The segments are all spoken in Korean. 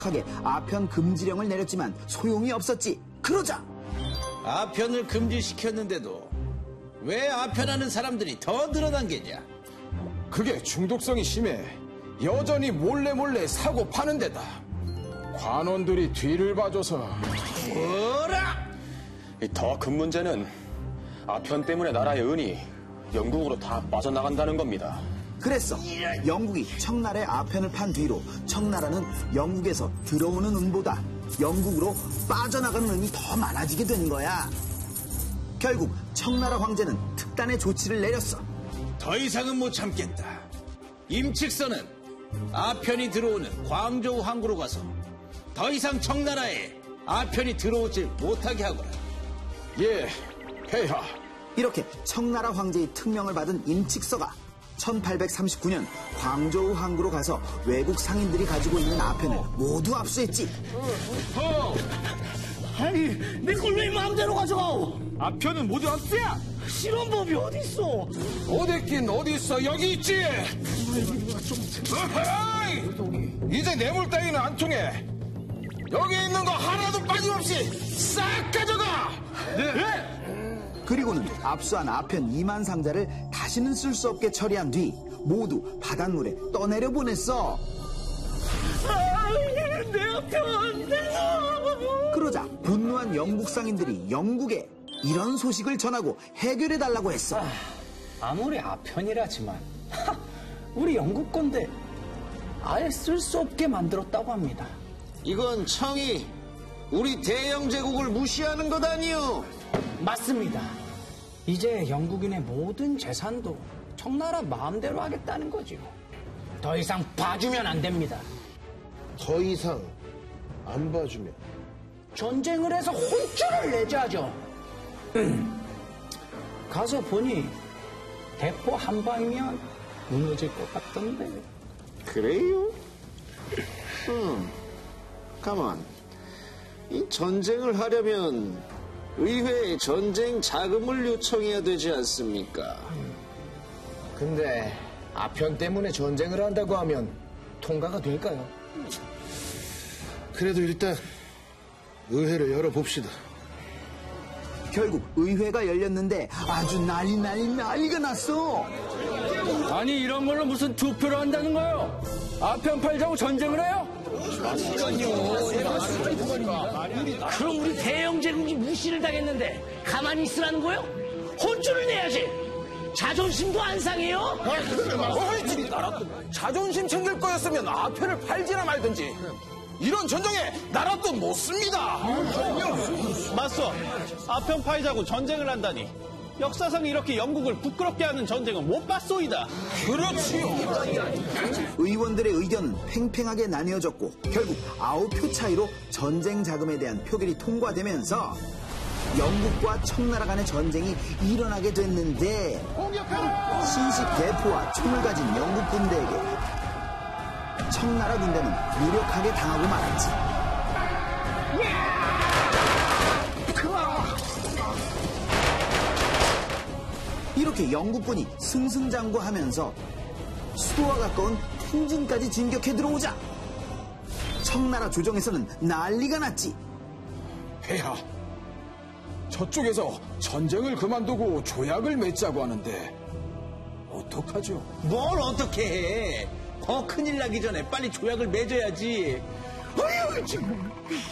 하게 아편 금지령을 내렸지만 소용이 없었지. 그러자 아편을 금지시켰는데도 왜 아편하는 사람들이 더 늘어난 게냐? 그게 중독성이 심해 여전히 몰래 사고 파는 데다. 관원들이 뒤를 봐줘서. 뭐라? 더 큰 문제는 아편 때문에 나라의 은이 영국으로 다 빠져나간다는 겁니다. 그랬어. 영국이 청나라의 아편을 판 뒤로 청나라는 영국에서 들어오는 은보다 영국으로 빠져나가는 은이 더 많아지게 된 거야. 결국 청나라 황제는 특단의 조치를 내렸어. 더 이상은 못 참겠다. 임칙선은 아편이 들어오는 광저우 항구로 가서 더 이상 청나라에 아편이 들어오질 못하게 하거라. 예, 폐하. 이렇게 청나라 황제의 특명을 받은 임칙서가 1839년 광저우 항구로 가서 외국 상인들이 가지고 있는 아편을 모두 압수했지. 아니, 내 걸 왜 마음대로 가져가오? 아편은 모두 압수야. 실험법이 어딨어? 어딨긴 어딨어. 여기 있지. 이제 뇌물 따위는 안 통해. 여기 있는 거 하나도 빠짐없이 싹 가져가. 네. 그리고는 압수한 아편 2만 상자를 다시는 쓸 수 없게 처리한 뒤 모두 바닷물에 떠내려 보냈어. 내 아편, 그러자 분노한 영국 상인들이 영국에 이런 소식을 전하고 해결해달라고 했어. 아무리 아편이라지만 우리 영국 건데 아예 쓸 수 없게 만들었다고 합니다. 이건 청이 우리 대영 제국을 무시하는 것 아니오? 맞습니다. 이제 영국인의 모든 재산도 청나라 마음대로 하겠다는 거지요. 더 이상 봐주면 안 됩니다. 더 이상 안 봐주면 전쟁을 해서 혼쭐을 내자죠. 가서 보니 대포 한 방이면 무너질 것 같던데. 그래요? 가만. 이 전쟁을 하려면 의회에 전쟁 자금을 요청해야 되지 않습니까? 근데 아편 때문에 전쟁을 한다고 하면 통과가 될까요? 그래도 일단 의회를 열어봅시다. 결국 의회가 열렸는데 아주 난리가 났어. 아니 이런 걸로 무슨 투표를 한다는 거예요? 아편 팔자고 전쟁을 해요? 그럼 우리 대영 제국이 무시를 당했는데 가만히 있으라는 거요? 혼쭐을 내야지. 자존심도 안 상해요? 자존심 챙길 거였으면 아편을 팔지나 말든지. 이런 전쟁에 나라 돈 못 씁니다. 맞소. 아편 팔자고 전쟁을 한다니. 역사상 이렇게 영국을 부끄럽게 하는 전쟁은 못 봤소이다. 그렇지요. 의원들의 의견은 팽팽하게 나뉘어졌고 결국 9표 차이로 전쟁 자금에 대한 표결이 통과되면서 영국과 청나라 간의 전쟁이 일어나게 됐는데 신식 대포와 총을 가진 영국 군대에게 청나라 군대는 무력하게 당하고 말았지. 이렇게 영국군이 승승장구하면서 수도와 가까운 풍진까지 진격해 들어오자 청나라 조정에서는 난리가 났지. 폐하, 저쪽에서 전쟁을 그만두고 조약을 맺자고 하는데 어떡하죠? 뭘 어떻게 해? 더 큰일 나기 전에 빨리 조약을 맺어야지. 어휴, 지금.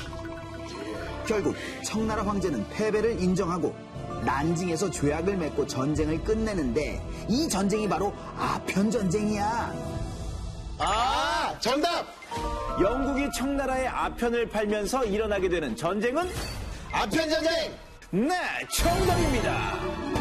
결국 청나라 황제는 패배를 인정하고 난징에서 조약을 맺고 전쟁을 끝내는데 이 전쟁이 바로 아편 전쟁이야. 아, 정답! 영국이 청나라의 아편을 팔면서 일어나게 되는 전쟁은 아편 전쟁! 네, 정답입니다.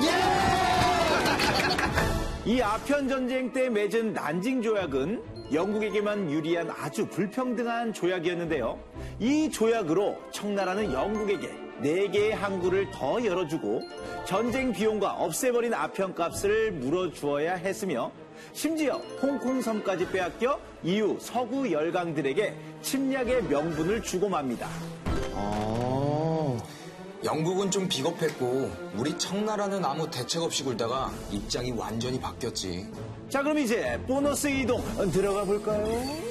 이 아편 전쟁 때 맺은 난징 조약은 영국에게만 유리한 아주 불평등한 조약이었는데요. 이 조약으로 청나라는 영국에게 4개의 항구를 더 열어주고 전쟁 비용과 없애버린 아편 값을 물어주어야 했으며 심지어 홍콩섬까지 빼앗겨 이후 서구 열강들에게 침략의 명분을 주고 맙니다. 영국은 좀 비겁했고 우리 청나라는 아무 대책 없이 굴다가 입장이 완전히 바뀌었지. 자, 그럼 이제 보너스 이동 들어가 볼까요?